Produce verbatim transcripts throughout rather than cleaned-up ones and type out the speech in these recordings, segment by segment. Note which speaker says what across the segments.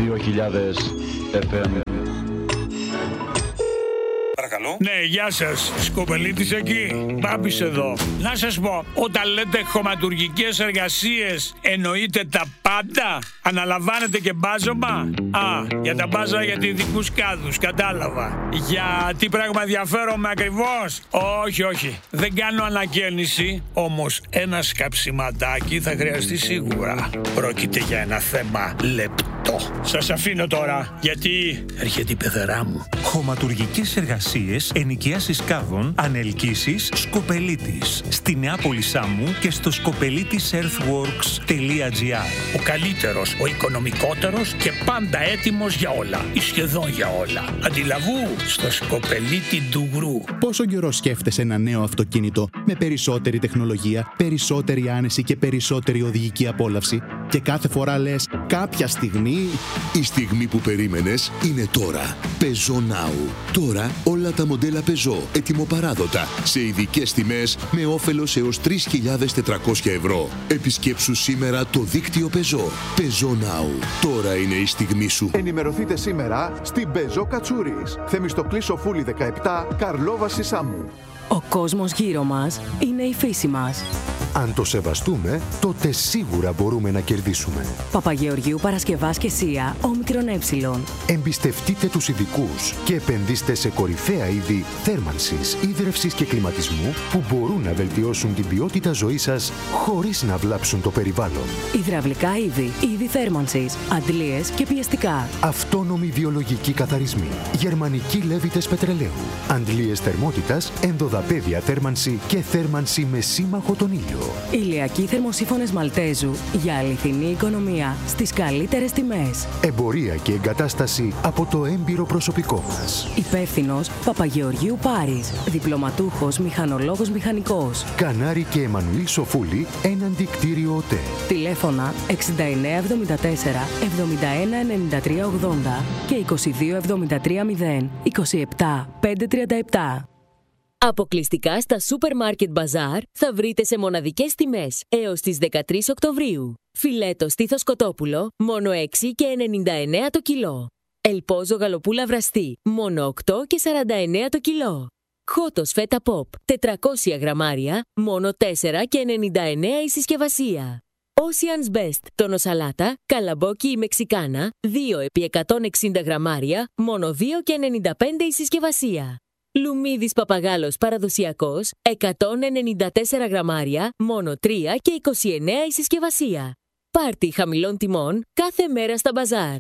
Speaker 1: δύο χιλιάδες εφ εμ.
Speaker 2: Παρακαλώ.
Speaker 3: Ναι, γεια σας. Σκοπελίτης εκεί. Μπάμπης εδώ. Να σας πω, όταν λέτε χωματουργικές εργασίες, εννοείτε τα πάντα? Αναλαμβάνετε και μπάζωμα? Α, για τα μπάζα για ειδικούς κάδους, κατάλαβα. Για τι πράγμα ενδιαφέρομαι ακριβώς? Όχι, όχι. Δεν κάνω ανακαίνιση, όμως ένα σκαψιματάκι θα χρειαστεί σίγουρα. Πρόκειται για ένα θέμα λεπτό. Σας αφήνω τώρα, γιατί έρχεται η πεθερά μου.
Speaker 4: Χωματουργικές εργασίες, ενοικιάσεις κάδων, ανελκύσεις, Σκοπελίτης. Στη Νεάπολη Σάμου και στο σκοπελίτης earthworks τελεία τζι άρ.
Speaker 3: Ο καλύτερος, ο οικονομικότερος και πάντα έτοιμος για όλα. Ή σχεδόν για όλα. Αντιλαβού στο Σκοπελίτη Ντουγρού.
Speaker 5: Πόσο καιρό σκέφτεσαι ένα νέο αυτοκίνητο με περισσότερη τεχνολογία, περισσότερη άνεση και περισσότερη οδηγική απόλαυση, και κάθε φορά λες κάποια στιγμή...
Speaker 6: Η στιγμή που περίμενες είναι τώρα. Peugeot Now. Τώρα όλα τα μοντέλα Peugeot ετοιμοπαράδοτα σε ειδικές τιμές με όφελος έως τρεις χιλιάδες τετρακόσια ευρώ. Επισκέψου σήμερα το δίκτυο Peugeot. Peugeot Now. Τώρα είναι η στιγμή σου.
Speaker 7: Ενημερωθείτε σήμερα στην Peugeot Κατσούρης. Θεμιστοκλή Σοφούλη δεκαεπτά, Καρλόβαση Σάμου.
Speaker 8: Ο κόσμος γύρω μας είναι η φύση μας.
Speaker 9: Αν το σεβαστούμε, τότε σίγουρα μπορούμε να κερδίσουμε.
Speaker 8: Παπαγεωργίου Παρασκευάς και Σία, όμικρον ε.
Speaker 9: Εμπιστευτείτε τους ειδικούς και επενδύστε σε κορυφαία είδη θέρμανσης, ίδρευσης και κλιματισμού που μπορούν να βελτιώσουν την ποιότητα ζωής σας χωρίς να βλάψουν το περιβάλλον.
Speaker 8: Υδραυλικά είδη, είδη θέρμανσης, αντλίες και πιεστικά.
Speaker 9: Αυτόνομοι βιολογικοί καθαρισμοί, γερμανικοί λέβητες πετρελαίου, αντλίες θερμότητας, ενδοδαπέδια θέρμανση και θέρμανση με σύμμαχο τον ήλιο.
Speaker 8: Ηλιακοί θερμοσύφωνες Μαλτέζου για αληθινή οικονομία στις καλύτερες τιμές.
Speaker 9: Εμπορία και εγκατάσταση από το έμπειρο προσωπικό μας.
Speaker 8: Υπεύθυνος Παπαγεωργίου Πάρης. Διπλωματούχος μηχανολόγος μηχανικός.
Speaker 9: Κανάρη και Εμμανουήλ Σοφούλη, έναντι κτίριο ΟΤΕ.
Speaker 8: Τηλέφωνα εξήντα εννέα εβδομήντα τέσσερα εβδομήντα ένα ενενήντα τρία ογδόντα και είκοσι δύο εβδομήντα τρία μηδέν είκοσι επτά πεντακόσια τριάντα επτά.
Speaker 10: Αποκλειστικά στα Supermarket Bazaar θα βρείτε σε μοναδικές τιμές έως τις δεκατρείς Οκτωβρίου. Φιλέτο στήθος κοτόπουλο, μόνο έξι και ενενήντα εννέα το κιλό. Ελπόζο γαλοπούλα βραστή, μόνο οκτώ και σαράντα εννέα το κιλό. Χότος φέτα pop, τετρακόσια γραμμάρια, μόνο τέσσερα και ενενήντα εννέα η συσκευασία. Ocean's Best, τόνο σαλάτα, καλαμπόκι ή μεξικάνα, δύο επί εκατόν εξήντα γραμμάρια, μόνο δύο και ενενήντα πέντε η συσκευασία. Λουμίδης παπαγάλος παραδοσιακός, εκατόν ενενήντα τέσσερα γραμμάρια, μόνο τρία και είκοσι εννέα η συσκευασία. Πάρτι χαμηλών τιμών κάθε μέρα στα μπαζάρ.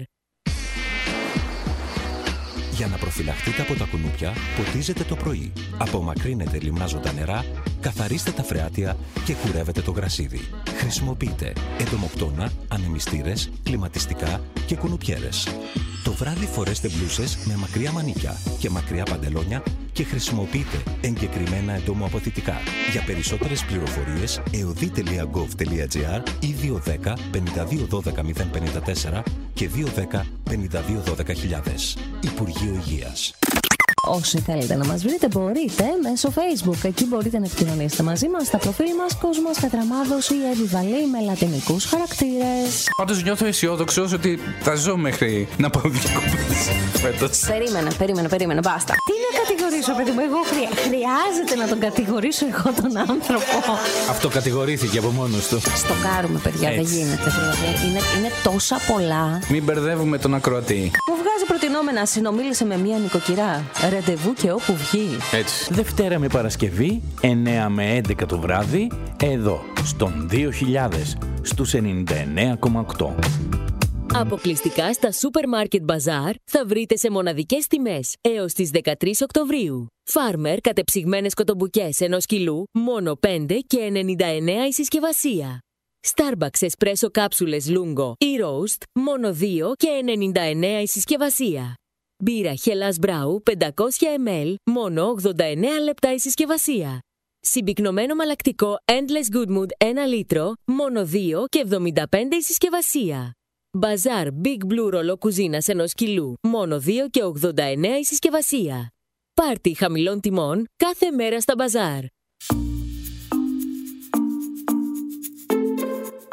Speaker 11: Για να προφυλαχτείτε από τα κουνούπια, ποτίζετε το πρωί. Απομακρύνετε λιμνάζοντα νερά, καθαρίστε τα φρεάτια και κουρεύετε το γρασίδι. Χρησιμοποιείτε εντομοκτώνα, ανεμιστήρες, κλιματιστικά και κουνουπιέρες. Το βράδυ φορέστε μπλούσες με μακριά μανίκια και μακριά παντελόνια και χρησιμοποιείτε εγκεκριμένα εντομοαποθητικά. Για περισσότερες πληροφορίες, εωδή τελεία γκοβ τελεία τζι άρ ή δύο ένα μηδέν πέντε δύο ένα δύο μηδέν πέντε τέσσερα και δύο ένα μηδέν πέντε δύο ένα μηδέν χιλιάδες. Υπουργείο Υγείας.
Speaker 12: Όσοι θέλετε να μας βρείτε, μπορείτε μέσω Facebook. Εκεί μπορείτε να επικοινωνήσετε μαζί μας στα προφίλ μας Κόσμος Κατραμάδος ή Εβιβαλή με λατινικούς χαρακτήρες.
Speaker 13: Πάντως νιώθω αισιόδοξος ότι θα ζω μέχρι να πάω διακοπές φέτος.
Speaker 12: Περίμενε, περίμενε, περίμενε, μπάστα. Τι να κατηγορήσω, παιδί μου, εγώ χρεια... χρειάζεται να τον κατηγορήσω εγώ τον άνθρωπο.
Speaker 13: Αυτό κατηγορήθηκε από μόνος του.
Speaker 12: Στο κάρουμε, παιδιά, έτσι. Δεν γίνεται. Δηλαδή, είναι, είναι τόσα πολλά.
Speaker 13: Μην μπερδεύουμε τον ακροατή.
Speaker 12: Μου βγάζει προτινόμενα, συνομίλησε με μία νοικοκυρά. Ραντεβού και όπου βγει.
Speaker 13: Έτσι.
Speaker 14: Δευτέρα με Παρασκευή, εννέα με έντεκα το βράδυ, εδώ, στον δύο χιλιάδες, στους ενενήντα εννέα κόμμα οκτώ.
Speaker 10: Αποκλειστικά στα Supermarket Bazaar θα βρείτε σε μοναδικές τιμές έως τις δεκατρείς Οκτωβρίου. Farmer κατεψυγμένες κοτομπουκές ενός κιλού, μόνο πέντε και ενενήντα εννέα η συσκευασία. Starbucks Espresso κάψουλες Lungo ή Roast, μόνο δύο και ενενήντα εννέα η συσκευασία. Μπύρα Hellas Brau πεντακόσια μιλιλίτρα, μόνο ογδόντα εννέα λεπτά η συσκευασία. Συμπυκνωμένο μαλακτικό Endless Good Mood ένα λίτρο, μόνο δύο και εβδομήντα πέντε η συσκευασία. Bazaar Big Blue ρολό κουζίνας ενός κιλού, μόνο δύο και ογδόντα εννέα η συσκευασία. Πάρτι χαμηλών τιμών κάθε μέρα στα Bazaar.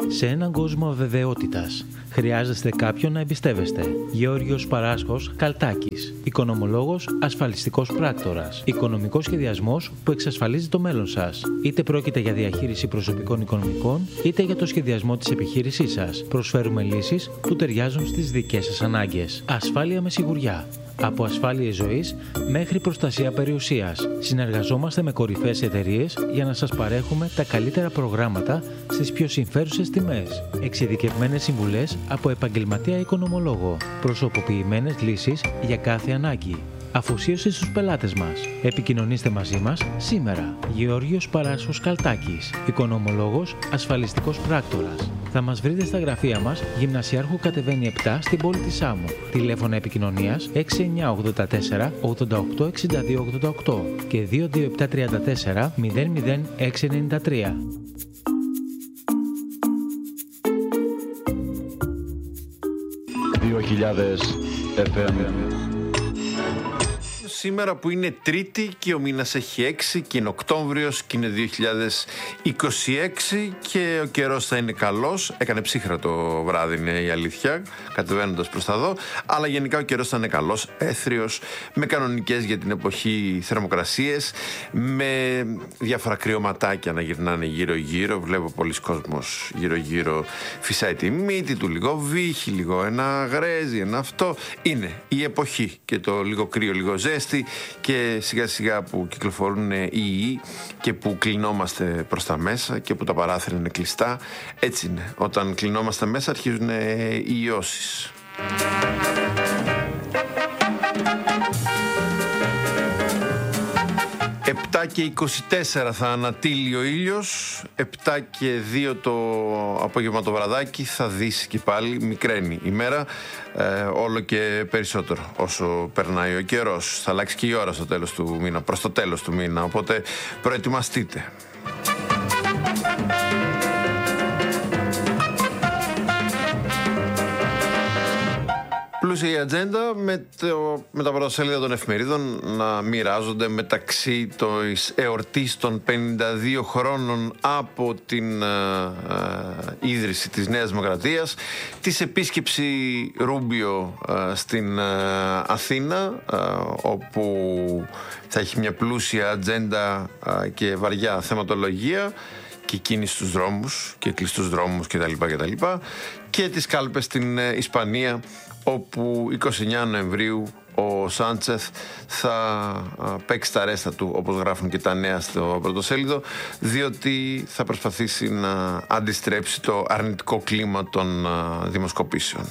Speaker 2: σε έναν κόσμο αβεβαιότητας. Χρειάζεστε κάποιον να εμπιστεύεστε. Γεώργιος Παράσχος Καλτάκης. Οικονομολόγος, ασφαλιστικός πράκτορας. Οικονομικός σχεδιασμός που εξασφαλίζει το μέλλον σας. Είτε πρόκειται για διαχείριση προσωπικών οικονομικών, είτε για το σχεδιασμό της επιχείρησής σας. Προσφέρουμε λύσεις που ταιριάζουν στις δικές σας ανάγκες. Ασφάλεια με σιγουριά. Από ασφάλειες ζωής μέχρι προστασία περιουσίας. Συνεργαζόμαστε με κορυφαίες εταιρείες για να σας παρέχουμε τα καλύτερα προγράμματα στις πιο συμφέρουσες τιμές. Εξειδικευμένες συμβουλές από επαγγελματία οικονομολόγο. Προσωποποιημένες λύσεις για κάθε ανάγκη. Αφοσίωση στους πελάτες μας. Επικοινωνήστε μαζί μας σήμερα. Γεώργιος Παράσχος Καλτάκης. Οικονομολόγος, ασφαλιστικός πράκτορας. Θα μας βρείτε στα γραφεία μας, Γυμνασιάρχου κατεβαίνει επτά στην πόλη της Σάμου. Τηλέφωνα επικοινωνίας έξι εννιά ογδόντα τέσσερα ογδόντα οκτώ εξήντα δύο ογδόντα οκτώ και δύο δύο επτά τρία τέσσερα μηδέν μηδέν έξι εννιά τρία.
Speaker 1: δύο χιλιάδες εφ εμ.
Speaker 15: Σήμερα που είναι Τρίτη και ο μήνας έχει έξι και είναι Οκτώβριος και είναι δύο χιλιάδες είκοσι έξι και ο καιρός θα είναι καλός. Έκανε ψύχρα το βράδυ, είναι η αλήθεια, κατεβαίνοντας προς τα δω, αλλά γενικά ο καιρός θα είναι καλός, έθριος, με κανονικές για την εποχή θερμοκρασίες, με διάφορα κρυωματάκια να γυρνάνε γύρω-γύρω. Βλέπω πολλοί κόσμος γύρω-γύρω φυσάει τη μύτη του, λίγο βύχη, λίγο ένα γρέζι, ένα αυτό. Είναι η εποχή και το λίγο κρύο, λίγο ζέστη. Και σιγά σιγά που κυκλοφορούν οι ιοί και που κλεινόμαστε προς τα μέσα και που τα παράθυρα είναι κλειστά, έτσι είναι. Όταν κλεινόμαστε μέσα αρχίζουν οι ιώσεις. επτά και είκοσι τέσσερα θα ανατείλει ο ήλιος, επτά και δύο το απόγευμα το βραδάκι θα δύσει και πάλι, μικραίνει η μέρα, ε, όλο και περισσότερο όσο περνάει ο καιρός. Θα αλλάξει και η ώρα στο τέλος του μήνα, προς το τέλος του μήνα, οπότε προετοιμαστείτε. Πλούσια η ατζέντα με, το, με τα πρωτοσέλιδα των εφημερίδων να μοιράζονται μεταξύ της εορτής των πενήντα δύο χρόνων από την ε, ε, ίδρυση της Νέας Δημοκρατίας, της επίσκεψη Ρούμπιο ε, στην ε, Αθήνα, ε, όπου θα έχει μια πλούσια ατζέντα ε, και βαριά θεματολογία και κίνηση στους δρόμους και κλειστούς δρόμους κτλ. κτλ. Και τις κάλπες στην ε, Ισπανία, όπου είκοσι εννέα Νοεμβρίου ο Σάντσεθ θα παίξει τα ρέστα του, όπως γράφουν και τα νέα στο πρωτοσέλιδο, διότι θα προσπαθήσει να αντιστρέψει το αρνητικό κλίμα των δημοσκοπήσεων.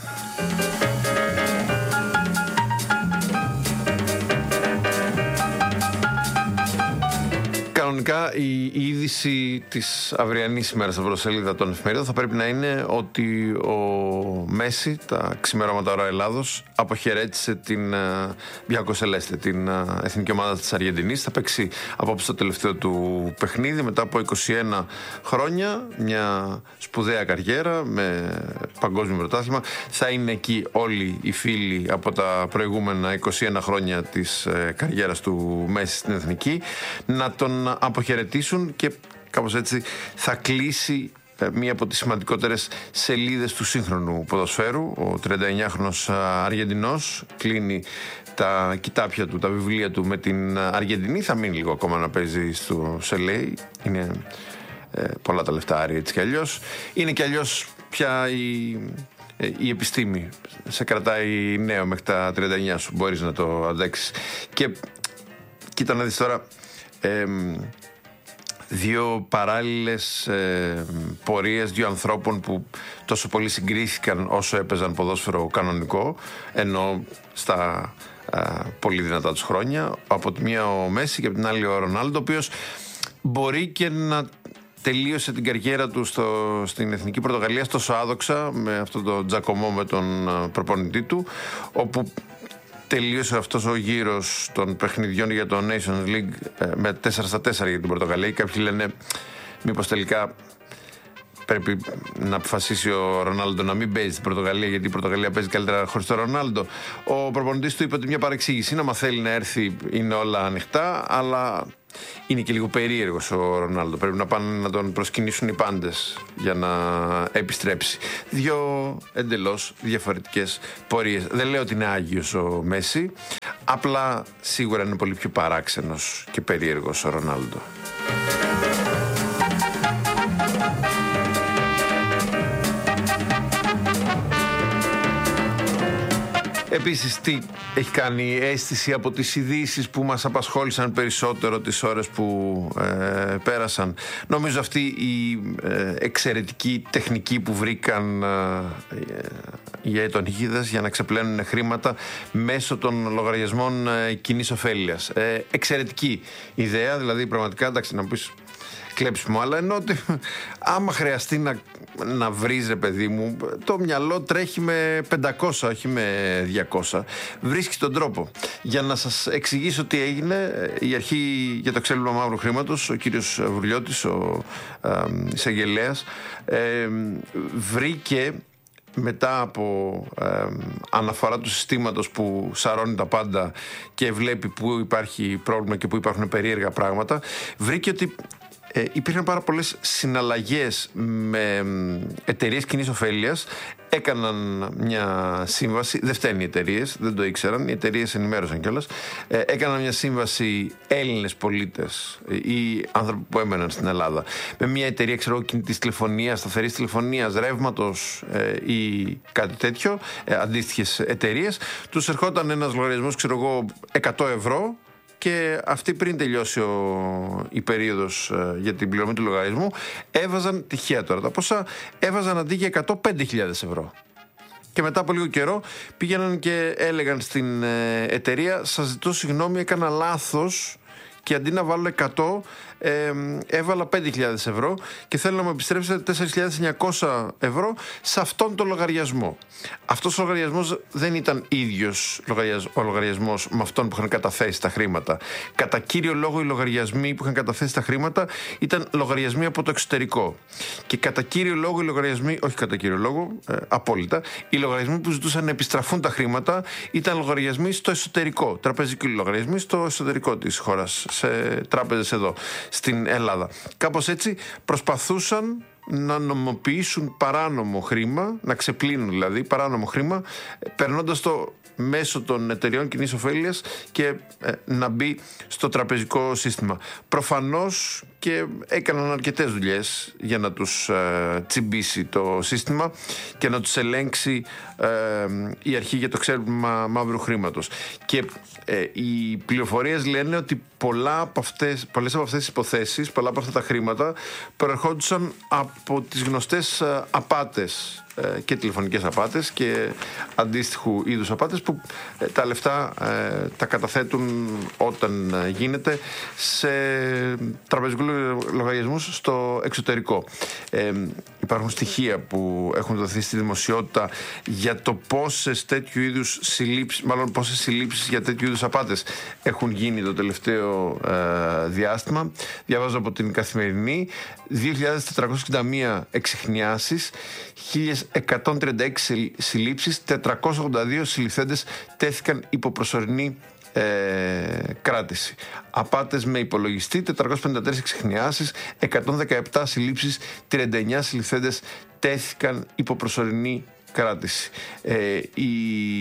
Speaker 15: Κανονικά η, η είδηση της αυριανής ημέρας στα πρωτοσέλιδα των εφημερίδων θα πρέπει να είναι ότι ο Μέση, τα ξημερώματα ώρα Ελλάδος, αποχαιρέτησε την Bianco Celeste, την εθνική ομάδα της Αργεντινής. Θα παίξει απόψε το τελευταίο του παιχνίδι μετά από είκοσι ένα χρόνια, μια σπουδαία καριέρα με παγκόσμιο πρωτάθλημα. Θα είναι εκεί όλοι οι φίλοι από τα προηγούμενα είκοσι ένα χρόνια της καριέρας του Μέση στην εθνική να τον αποχαιρετήσουν και κάπως έτσι θα κλείσει μία από τις σημαντικότερες σελίδες του σύγχρονου ποδοσφαίρου. Ο τριανταεννιάχρονος Αργεντινός κλείνει τα κοιτάπια του, τα βιβλία του με την Αργεντινή. Θα μείνει λίγο ακόμα να παίζει στο Σελέι. Είναι ε, πολλά τα λεφτά έτσι κι αλλιώς. Είναι κι αλλιώς πια η, ε, η επιστήμη. Σε κρατάει νέο μέχρι τα τριάντα εννιά σου. Μπορείς να το αντέξεις. Και κοίτα να δεις τώρα... Ε, δύο παράλληλες ε, πορείες δύο ανθρώπων που τόσο πολύ συγκρίθηκαν όσο έπαιζαν ποδόσφαιρο κανονικό, ενώ στα ε, πολύ δυνατά τους χρόνια. Από τη μία ο Μέση και από την άλλη ο Ρονάλντο, ο οποίος μπορεί και να τελείωσε την καριέρα του στο, στην Εθνική Πορτογαλία τόσο άδοξα, με αυτό το τζακωμό με τον προπονητή του, όπου τελείωσε αυτός ο γύρος των παιχνιδιών για το Nations League με τέσσερα στα τέσσερα για την Πορτογαλία. Κάποιοι λένε μήπως τελικά πρέπει να αποφασίσει ο Ρονάλντο να μην παίζει στην Πορτογαλία, γιατί η Πορτογαλία παίζει καλύτερα χωρίς τον Ρονάλντο. Ο προπονητής του είπε ότι μια παρεξήγηση είναι, άμα θέλει να έρθει είναι όλα ανοιχτά, αλλά είναι και λίγο περίεργος ο Ρονάλντο. Πρέπει να πάνε να τον προσκυνήσουν οι πάντες για να επιστρέψει. Δύο εντελώς διαφορετικές πορείες. Δεν λέω ότι είναι άγιος ο Μέση, απλά σίγουρα είναι πολύ πιο παράξενος και περίεργος ο Ρονάλντο. Επίσης, τι έχει κάνει αίσθηση από τις ειδήσεις που μας απασχόλησαν περισσότερο τις ώρες που ε, πέρασαν? Νομίζω αυτή η ε, εξαιρετική τεχνική που βρήκαν ε, οι αιτονικίδες για να ξεπλένουν χρήματα μέσω των λογαριασμών ε, κοινής ωφέλειας. Ε, εξαιρετική ιδέα, δηλαδή πραγματικά, εντάξει, να πεις κλέψιμο, αλλά ενώ ότι άμα χρειαστεί να, να βρεις, ρε παιδί μου, το μυαλό τρέχει με πεντακόσια, όχι με διακόσια. Βρίσκεις τον τρόπο. Για να σας εξηγήσω τι έγινε, η αρχή για το ξέπλυμα μαύρου χρήματος, ο κύριος Βουρλιώτης, ο ε, εισαγγελέας, ε, βρήκε μετά από ε, αναφορά του συστήματος που σαρώνει τα πάντα και βλέπει που υπάρχει πρόβλημα και που υπάρχουν περίεργα πράγματα, βρήκε ότι Ε, υπήρχαν πάρα πολλές συναλλαγές με εταιρείες κοινής ωφέλειας. Έκαναν μια σύμβαση, δεν φταίνουν οι εταιρείες, δεν το ήξεραν, οι εταιρείες ενημέρωσαν κιόλας. Ε, έκαναν μια σύμβαση Έλληνες πολίτες ή άνθρωποι που έμεναν στην Ελλάδα με μια εταιρεία, ξέρω, κινητής τηλεφωνίας, σταθερής τηλεφωνίας, ρεύματος ε, ή κάτι τέτοιο, ε, αντίστοιχες εταιρείες. Τους ερχόταν ένας λογαριασμός, ξέρω εγώ, εκατό ευρώ. Και αυτοί, πριν τελειώσει ο, η περίοδος ε, για την πληρωμή του λογαριασμού, έβαζαν, τυχαία τώρα τα ποσά, έβαζαν αντί για εκατό πέντε χιλιάδες ευρώ. Και μετά από λίγο καιρό πήγαιναν και έλεγαν στην ε, εταιρεία, σας ζητώ συγγνώμη, έκανα λάθος και αντί να βάλω εκατό ε, έβαλα πέντε χιλιάδες ευρώ και θέλω να μου επιστρέψετε τέσσερις χιλιάδες εννιακόσια ευρώ σε αυτόν τον λογαριασμό. Αυτός ο λογαριασμός δεν ήταν ίδιος ο λογαριασμός με αυτόν που είχαν καταθέσει τα χρήματα. Κατά κύριο λόγο οι λογαριασμοί που είχαν καταθέσει τα χρήματα ήταν λογαριασμοί από το εξωτερικό. Και κατά κύριο λόγο οι λογαριασμοί, όχι κατά κύριο λόγο, ε, απόλυτα, οι λογαριασμοί που ζητούσαν να επιστραφούν τα χρήματα ήταν λογαριασμοί στο εσωτερικό, τραπεζικοί λογαριασμοί στο εσωτερικό της χώρας, σε τράπεζες εδώ στην Ελλάδα. Κάπως έτσι προσπαθούσαν να νομοποιήσουν παράνομο χρήμα, να ξεπλύνουν δηλαδή παράνομο χρήμα, περνώντας το μέσω των εταιριών κοινής ωφέλειας και ε, να μπει στο τραπεζικό σύστημα. Προφανώς και έκαναν αρκετές δουλειές για να τους ε, τσιμπήσει το σύστημα και να τους ελέγξει ε, η αρχή για το ξέπλυμα μαύρου χρήματος. Και ε, οι πληροφορίες λένε ότι πολλά από αυτές, πολλές από αυτές τις υποθέσεις, πολλά από αυτά τα χρήματα προερχόντουσαν από τις γνωστές ε, απάτες και τηλεφωνικές απάτες και αντίστοιχου είδους απάτες που ε, τα λεφτά ε, τα καταθέτουν όταν ε, γίνεται σε τραπεζικούς λογαριασμούς στο εξωτερικό. Ε, υπάρχουν στοιχεία που έχουν δοθεί στη δημοσιότητα για το πόσες τέτοιου είδους συλλήψεις, μάλλον πόσες συλλήψεις για τέτοιου είδους απάτες έχουν γίνει το τελευταίο ε, διάστημα. Διαβάζω από την Καθημερινή: δύο χιλιάδες τετρακόσιες εξήντα μία εξιχνιάσεις, χίλια εκατόν τριάντα έξι συλλήψεις, τετρακόσιοι ογδόντα δύο συλληφθέντες τέθηκαν υπό προσωρινή ε, κράτηση. Απάτες με υπολογιστή, τετρακόσιες πενήντα τρεις εξιχνιάσεις, εκατόν δεκαεπτά συλλήψεις, τριάντα εννέα συλληφθέντες τέθηκαν υπό προσωρινή κράτηση. Ε, η...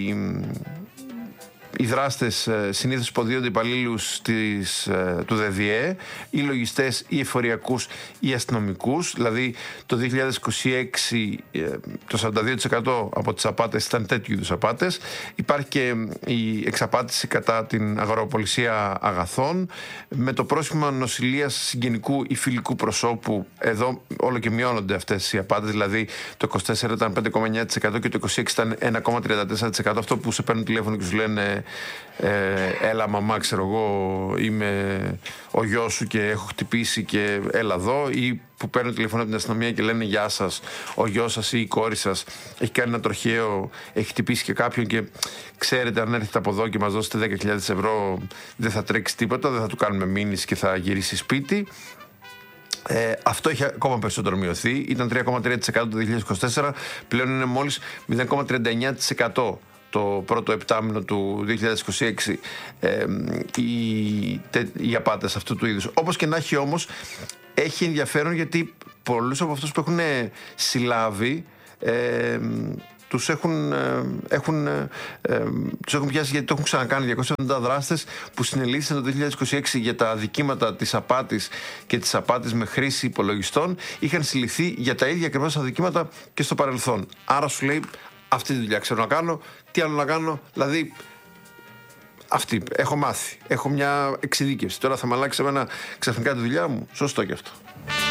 Speaker 15: Οι δράστες συνήθως υποδίονται υπαλλήλους της, του ΔΔΕ, οι λογιστές, οι εφοριακούς, οι αστυνομικούς. Δηλαδή το δύο χιλιάδες είκοσι έξι το σαράντα δύο τοις εκατό από τις απάτες ήταν τέτοιου είδους απάτες. Υπάρχει και η εξαπάτηση κατά την αγοραπολισία αγαθών με το πρόσχημα νοσηλείας συγγενικού ή φιλικού προσώπου. Εδώ όλο και μειώνονται αυτές οι απάτες, δηλαδή το είκοσι τέσσερα ήταν πέντε κόμμα εννέα τοις εκατό και το είκοσι έξι ήταν ένα κόμμα τριάντα τέσσερα τοις εκατό. Αυτό που σε παίρνουν τηλέφωνο και σου λένε Ε, έλα μαμά, ξέρω εγώ, είμαι ο γιος σου και έχω χτυπήσει και έλα εδώ, ή που παίρνουν τηλέφωνο από την αστυνομία και λένε γεια σας, ο γιος σας ή η κόρη σας έχει κάνει ένα τροχαίο, έχει χτυπήσει και κάποιον και ξέρετε αν έρθετε από εδώ και μας δώσετε δέκα χιλιάδες ευρώ δεν θα τρέξει τίποτα, δεν θα του κάνουμε μήνυση και θα γυρίσει σπίτι. Ε, αυτό έχει ακόμα περισσότερο μειωθεί. Ήταν τρία κόμμα τρία τοις εκατό το δύο χιλιάδες είκοσι τέσσερα, πλέον είναι μόλις μηδέν κόμμα τριάντα εννέα τοις εκατό το πρώτο επτάμηνο του δύο χιλιάδες είκοσι έξι ε, οι, οι απάτες αυτού του είδους. Όπως και να έχει όμως, έχει ενδιαφέρον γιατί πολλούς από αυτούς που έχουν συλλάβει ε, τους έχουν, έχουν, ε, τους έχουν πιάσει γιατί το έχουν ξανακάνει. διακόσιοι εβδομήντα δράστες που συνελήφθησαν το δύο χιλιάδες είκοσι έξι για τα αδικήματα της απάτης και της απάτης με χρήση υπολογιστών είχαν συλληφθεί για τα ίδια ακριβώς αδικήματα και στο παρελθόν. Άρα σου λέει, αυτή τη δουλειά ξέρω να κάνω, τι άλλο να κάνω, δηλαδή αυτή έχω μάθει, έχω μια εξειδίκευση. Τώρα θα με αλλάξει εμένα ξαφνικά τη δουλειά μου. Σωστό και αυτό.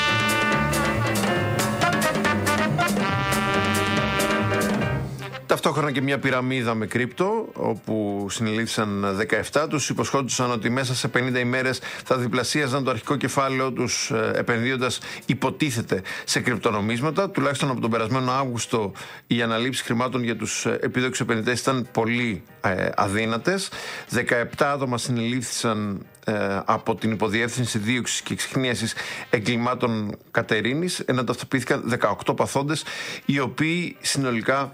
Speaker 15: Ταυτόχρονα και μια πυραμίδα με κρύπτο, όπου συνελήφθησαν δεκαεπτά, τους υποσχόντουσαν ότι μέσα σε πενήντα ημέρες θα διπλασίαζαν το αρχικό κεφάλαιο τους επενδύοντας υποτίθεται σε κρυπτονομίσματα. Τουλάχιστον από τον περασμένο Αύγουστο οι αναλήψεις χρημάτων για τους επίδοξους επενδυτές ήταν πολύ ε, αδύνατες. δεκαεπτά άτομα συνελήφθησαν ε, από την υποδιεύθυνση δίωξης και εξυχνίασης εγκλημάτων Κατερίνης, ενώ ταυτοποιήθηκαν δεκαοκτώ παθόντες, οι οποίοι συνολικά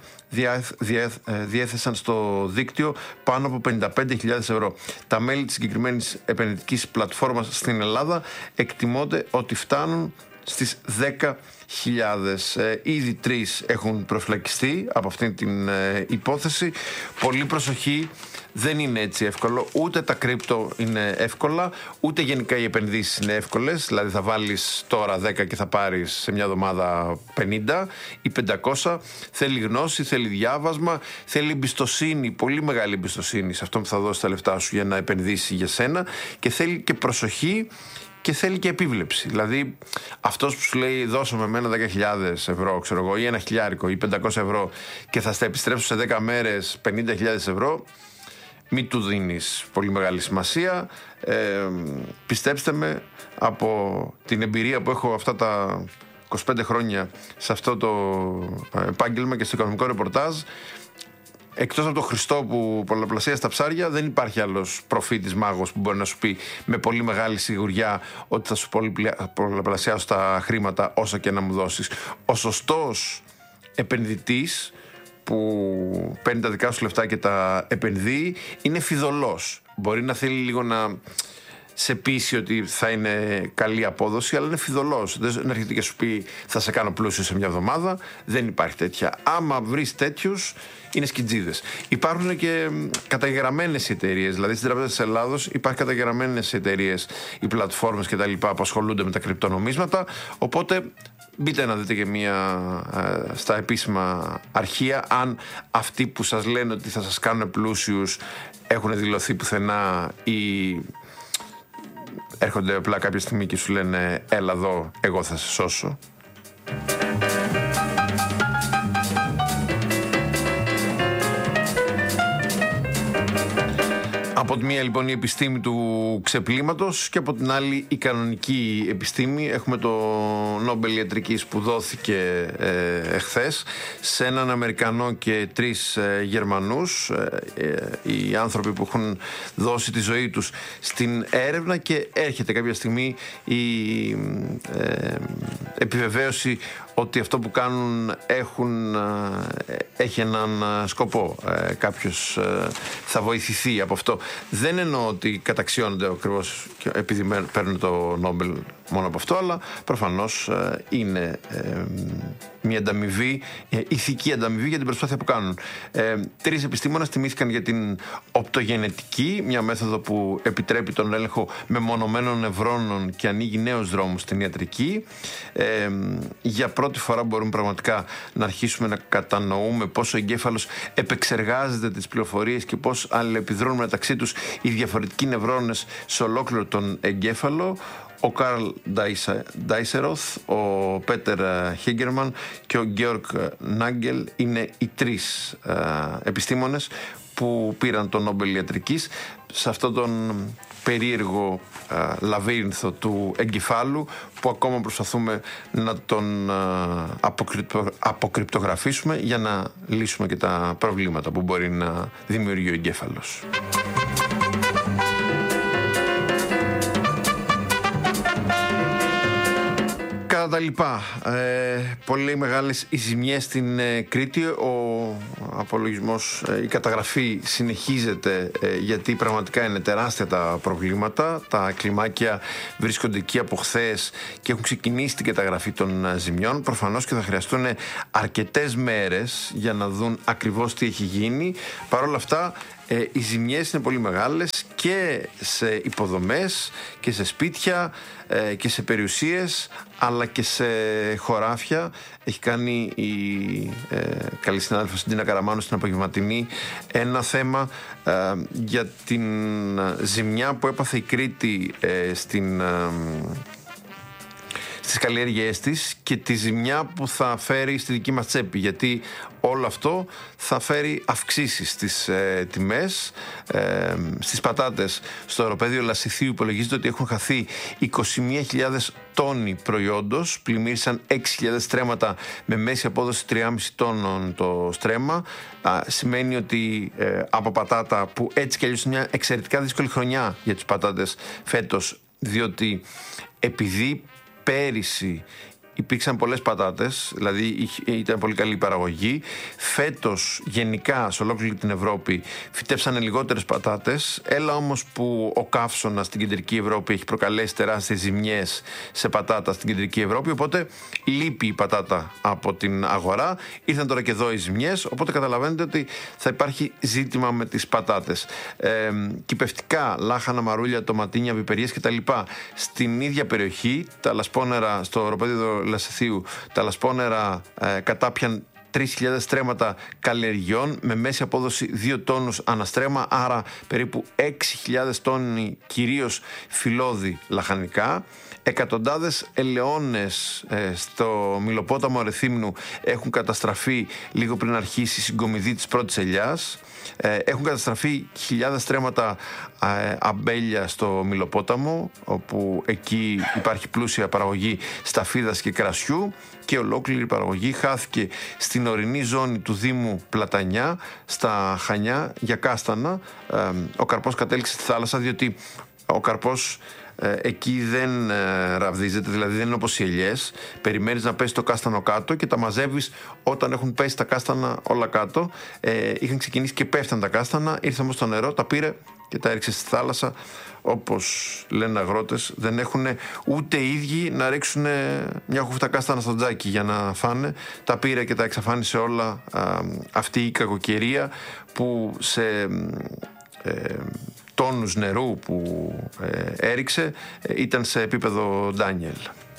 Speaker 15: διέθεσαν στο δίκτυο πάνω από πενήντα πέντε χιλιάδες ευρώ. Τα μέλη της συγκεκριμένης επενδυτικής πλατφόρμας στην Ελλάδα εκτιμώνται ότι φτάνουν στις δέκα χιλιάδες. Ε, ήδη τρεις έχουν προφυλακιστεί από αυτήν την ε, υπόθεση. Πολύ προσοχή, δεν είναι έτσι εύκολο. Ούτε τα κρύπτο είναι εύκολα, ούτε γενικά οι επενδύσεις είναι εύκολες. Δηλαδή θα βάλεις τώρα δέκα και θα πάρεις σε μια εβδομάδα πενήντα ή πεντακόσια. Θέλει γνώση, θέλει διάβασμα, θέλει εμπιστοσύνη, πολύ μεγάλη εμπιστοσύνη σε αυτό που θα δώσει τα λεφτά σου για να επενδύσει για σένα, και θέλει και προσοχή και θέλει και επίβλεψη. Δηλαδή, αυτός που σου λέει δώσε με εμένα δέκα χιλιάδες ευρώ, ξέρω εγώ, ή ένα χιλιάρικο ή πεντακόσια ευρώ και θα στα επιστρέψω σε δέκα μέρες πενήντα χιλιάδες ευρώ, μην του δίνεις πολύ μεγάλη σημασία. Ε, πιστέψτε με, από την εμπειρία που έχω αυτά τα είκοσι πέντε χρόνια σε αυτό το επάγγελμα και στο οικονομικό ρεπορτάζ, εκτός από τον Χριστό που πολλαπλασιάζει τα ψάρια, δεν υπάρχει άλλος προφήτης μάγος που μπορεί να σου πει με πολύ μεγάλη σιγουριά ότι θα σου πολλαπλασιάσω τα χρήματα όσο και να μου δώσεις. Ο σωστός επενδυτής που παίρνει τα δικά σου λεφτά και τα επενδύει είναι φιδωλός. Μπορεί να θέλει λίγο να σε πείσει ότι θα είναι καλή απόδοση, αλλά είναι φιδωλός. Δεν έρχεται και σου πει θα σε κάνω πλούσιο σε μια εβδομάδα. Δεν υπάρχει τέτοια. Άμα βρεις τέτοιους, είναι σκιτζίδες. Υπάρχουν και καταγεγραμμένες εταιρείες. Δηλαδή στην Τράπεζα της Ελλάδος υπάρχουν καταγεγραμμένες εταιρείες, οι πλατφόρμες κτλ. Που ασχολούνται με τα κρυπτονομίσματα. Οπότε μπείτε να δείτε και μία ε, στα επίσημα αρχεία αν αυτοί που σας λένε ότι θα σας κάνουν πλούσιους έχουν δηλωθεί πουθενά ή έρχονται απλά κάποια στιγμή και σου λένε έλα εδώ, εγώ θα σε σώσω. Από τη μία λοιπόν η επιστήμη του ξεπλήματος και από την άλλη η κανονική επιστήμη. Έχουμε το Νόμπελ Ιατρικής που δόθηκε ε, εχθές σε έναν Αμερικανό και τρεις ε, Γερμανούς, ε, ε, οι άνθρωποι που έχουν δώσει τη ζωή τους στην έρευνα, και έρχεται κάποια στιγμή η ε, επιβεβαίωση ότι αυτό που κάνουν έχουν, έχει έναν σκοπό. Ε, κάποιος ε, θα βοηθηθεί από αυτό. Δεν εννοώ ότι καταξιώνονται ακριβώς επειδή παίρνουν το Νόμπελ μόνο από αυτό, αλλά προφανώς ε, είναι ε, μια ανταμοιβή, ε, ηθική ανταμοιβή για την προσπάθεια που κάνουν. Ε, τρεις επιστήμονες τιμήθηκαν για την οπτογενετική, μια μέθοδο που επιτρέπει τον έλεγχο μεμονωμένων νευρώνων και ανοίγει νέους δρόμους στην ιατρική. Ε, για πρώτη φορά μπορούμε πραγματικά να αρχίσουμε να κατανοούμε πώς ο εγκέφαλος επεξεργάζεται τις πληροφορίες και πώς αλληλεπιδρούν μεταξύ τους οι διαφορετικοί νευρώνες σε ολόκληρο τον εγκέφαλο. Ο Καρλ Ντάισεροθ, ο Πέτερ Χίγκερμαν και ο Γκέοργκ Νάγκελ είναι οι τρεις ε, επιστήμονες που πήραν τον Νόμπελ Ιατρικής σε αυτόν τον περίεργο ε, λαβύρινθο του εγκεφάλου που ακόμα προσπαθούμε να τον ε, αποκρυπτο, αποκρυπτογραφήσουμε για να λύσουμε και τα προβλήματα που μπορεί να δημιουργεί ο εγκέφαλος. κατά τα λοιπά. Ε, πολύ μεγάλες οι ζημιές στην ε, Κρήτη. Ο απολογισμός, ε, η καταγραφή συνεχίζεται ε, γιατί πραγματικά είναι τεράστια τα προβλήματα. Τα κλιμάκια βρίσκονται εκεί από χθες και έχουν ξεκινήσει την καταγραφή των ε, ζημιών. Προφανώς και θα χρειαστούν αρκετές μέρες για να δουν ακριβώς τι έχει γίνει. Παρ' όλα αυτά, Ε, οι ζημιές είναι πολύ μεγάλες και σε υποδομές και σε σπίτια ε, και σε περιουσίες, αλλά και σε χωράφια. Έχει κάνει η ε, καλή συνάδελφος Ντίνα Καραμάνου στην απογευματινή ένα θέμα ε, για την ζημιά που έπαθε η Κρήτη ε, στην... Ε, στις καλλιέργειές της και τη ζημιά που θα φέρει στη δική μας τσέπη, γιατί όλο αυτό θα φέρει αυξήσεις στις ε, τιμές. Ε, στις πατάτες στο αεροπέδιο Λασιθίου υπολογίζεται ότι έχουν χαθεί είκοσι μία χιλιάδες τόνοι προϊόντος, πλημμύρισαν έξι χιλιάδες στρέμματα με μέση απόδοση τρία κόμμα πέντε τόνων το στρέμμα. Α, σημαίνει ότι ε, από πατάτα που έτσι κι αλλιώς είναι μια εξαιρετικά δύσκολη χρονιά για τις πατάτες φέτος, διότι επειδή πέρυσι υπήρξαν πολλές πατάτες, δηλαδή ήταν πολύ καλή η παραγωγή. Φέτος γενικά σε ολόκληρη την Ευρώπη φυτέψανε λιγότερες πατάτες. Έλα όμως που ο καύσωνας στην κεντρική Ευρώπη έχει προκαλέσει τεράστιες ζημιές σε πατάτα στην κεντρική Ευρώπη, οπότε λείπει η πατάτα από την αγορά. Ήρθαν τώρα και εδώ οι ζημιές, οπότε καταλαβαίνετε ότι θα υπάρχει ζήτημα με τις πατάτες. Ε, κυπευτικά, λάχανα, μαρούλια, τοματίνια, πιπεριές κτλ. Στην ίδια περιοχή, τα λασπόνερα στο αεροπέδιο Λασιθίου, τα λασπόνερα ε, κατάπιαν τρεις χιλιάδες στρέμματα καλλιεργειών με μέση απόδοση δύο τόνους αναστρέμμα, άρα περίπου έξι χιλιάδες τόνοι κυρίως φυλλώδη λαχανικά. Εκατοντάδες ελαιώνες ε, στο Μυλοπόταμο Ρεθύμνου έχουν καταστραφεί λίγο πριν αρχίσει η συγκομιδή της πρώτης ελιάς. Ε, έχουν καταστραφεί χιλιάδες στρέμματα ε, αμπέλια στο Μυλοπόταμο, όπου εκεί υπάρχει πλούσια παραγωγή σταφίδας και κρασιού, και ολόκληρη παραγωγή χάθηκε στην ορεινή ζώνη του Δήμου Πλατανιά, στα Χανιά, για κάστανα. Ε, ο καρπός κατέληξε στη θάλασσα, διότι ο καρπός Ε, εκεί δεν ε, ραβδίζεται, δηλαδή δεν είναι όπως οι ελιές. Περιμένεις να πέσει το κάστανο κάτω και τα μαζεύεις όταν έχουν πέσει τα κάστανα όλα κάτω. Ε, είχαν ξεκινήσει και πέφταν τα κάστανα, ήρθε όμως το νερό, τα πήρε και τα έριξε στη θάλασσα. Όπως λένε αγρότες, δεν έχουν ούτε οι ίδιοι να ρίξουν μια χούφτα κάστανα στο τζάκι για να φάνε. Τα πήρε και τα εξαφάνισε όλα α, αυτή η κακοκαιρία που σε ε, τόνους νερού που ε, έριξε ε, ήταν σε επίπεδο Ντάνιελ.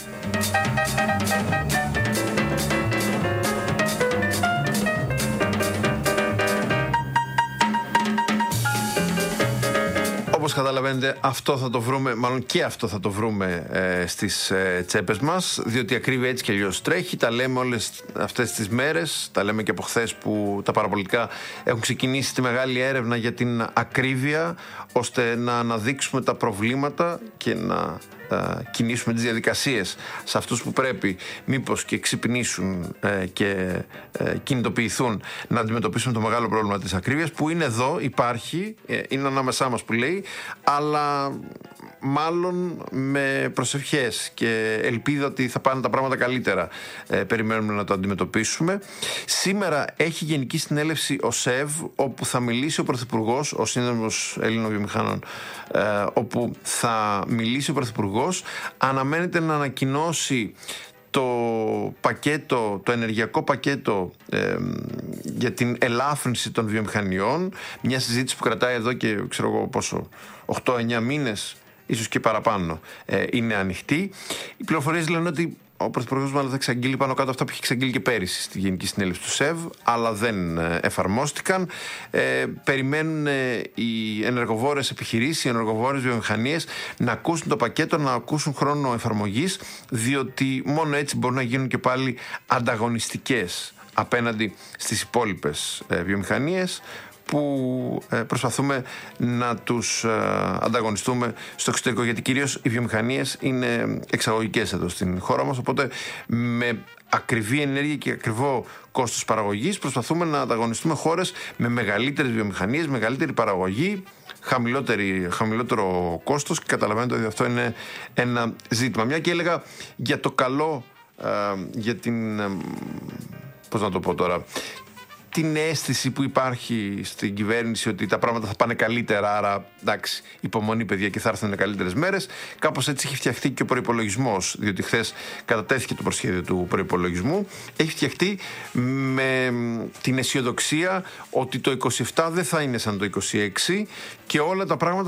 Speaker 15: Όπως καταλαβαίνετε, αυτό θα το βρούμε, μάλλον και αυτό θα το βρούμε ε, στις ε, τσέπες μας, διότι η ακρίβεια έτσι και αλλιώς τρέχει. Τα λέμε όλες αυτές τις μέρες, τα λέμε και από χθες που τα παραπολιτικά έχουν ξεκινήσει τη μεγάλη έρευνα για την ακρίβεια, ώστε να αναδείξουμε τα προβλήματα και να Uh, κινήσουμε τις διαδικασίες σε αυτούς που πρέπει, μήπως και ξυπνήσουν uh, και uh, κινητοποιηθούν να αντιμετωπίσουν το μεγάλο πρόβλημα της ακρίβειας, που είναι εδώ, υπάρχει, uh, είναι ανάμεσά μας που λέει, αλλά μάλλον με προσευχές και ελπίδα ότι θα πάνε τα πράγματα καλύτερα. Uh, περιμένουμε να το αντιμετωπίσουμε. Σήμερα έχει γενική συνέλευση ο ΣΕΒ, όπου θα μιλήσει ο Πρωθυπουργός, ο Σύνδεσμος Ελλήνων Βιομηχανών, uh, όπου θα μιλήσει ο Πρωθυπουργός. Αναμένεται να ανακοινώσει το πακέτο, το ενεργειακό πακέτο ε, για την ελάφρυνση των βιομηχανιών. Μια συζήτηση που κρατάει εδώ και ξέρω εγώ πόσο, οκτώ εννιά μήνες, ίσως και παραπάνω, ε, είναι ανοιχτή. Οι πληροφορίες λένε ότι ο Πρωθυπουργός μάλλον θα εξαγγείλει πάνω κάτω αυτά που είχε εξαγγείλει και πέρυσι στη Γενική Συνέλευση του ΣΕΒ, αλλά δεν εφαρμόστηκαν. Ε, περιμένουν οι ενεργοβόρες επιχειρήσεις, οι ενεργοβόρες βιομηχανίες να ακούσουν το πακέτο, να ακούσουν χρόνο εφαρμογής, διότι μόνο έτσι μπορούν να γίνουν και πάλι ανταγωνιστικές απέναντι στις υπόλοιπες ε, βιομηχανίες, που ε, προσπαθούμε να τους ε, ανταγωνιστούμε στο εξωτερικό, γιατί κυρίως οι βιομηχανίες είναι εξαγωγικές εδώ στην χώρα μας, οπότε με ακριβή ενέργεια και ακριβό κόστος παραγωγής προσπαθούμε να ανταγωνιστούμε χώρες με μεγαλύτερες βιομηχανίες, μεγαλύτερη παραγωγή, χαμηλότερο κόστος, και καταλαβαίνετε ότι αυτό είναι ένα ζήτημα. Μια και έλεγα για το καλό ε, για την, ε, πώς να το πω τώρα, την αίσθηση που υπάρχει στην κυβέρνηση ότι τα πράγματα θα πάνε καλύτερα, άρα εντάξει, υπομονή παιδιά και θα έρθουν καλύτερες μέρες. Κάπως έτσι έχει φτιαχτεί και ο προϋπολογισμός, διότι χθες κατατέθηκε το προσχέδιο του προϋπολογισμού. Έχει φτιαχτεί με την αισιοδοξία ότι το είκοσι επτά δεν θα είναι σαν το είκοσι έξι και όλα τα πράγματα